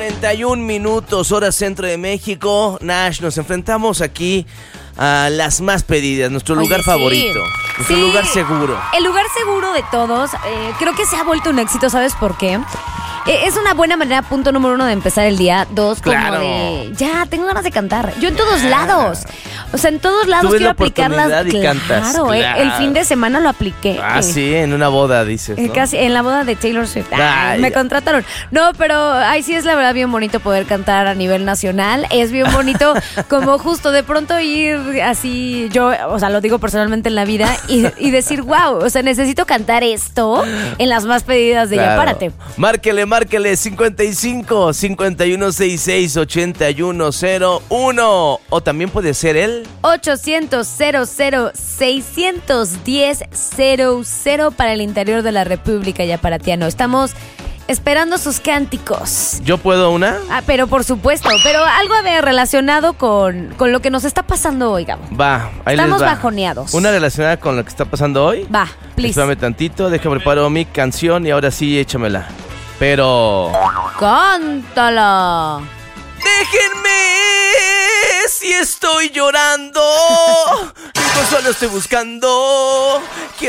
31 minutos, hora centro de México. Nash, nos enfrentamos aquí a las más pedidas, nuestro lugar favorito, nuestro lugar seguro. El lugar seguro de todos, creo que se ha vuelto un éxito, ¿sabes por qué? Es una buena manera, punto número 1, de empezar el día. 2, como de, ya, tengo ganas de cantar. Yo en todos lados. O sea, en todos lados quiero aplicar las... Claro, el fin de semana lo apliqué. Sí, en una boda, dices, ¿no? Casi, en la boda de Taylor Swift. Me contrataron. No, pero sí es la verdad bien bonito poder cantar a nivel nacional. Es bien bonito como justo de pronto ir así, yo, o sea, lo digo personalmente en la vida, y decir, wow, o sea, necesito cantar esto en las más pedidas de Ya Párate. Márquele 55 5166 8101. O también puede ser el 800-00-610-00 para el interior de la República Yaparatiano. Estamos esperando sus cánticos. ¿Yo puedo una? Pero por supuesto, pero algo relacionado con lo que nos está pasando hoy, Gabo. Va, ahí estamos les va. Bajoneados. ¿Una relacionada con lo que está pasando hoy? Va, please. Espérame tantito, déjame preparo mi canción y ahora sí, échamela. Pero... ¡cántala! ¡Déjenme! Si estoy llorando, mi consuelo estoy buscando. Quiero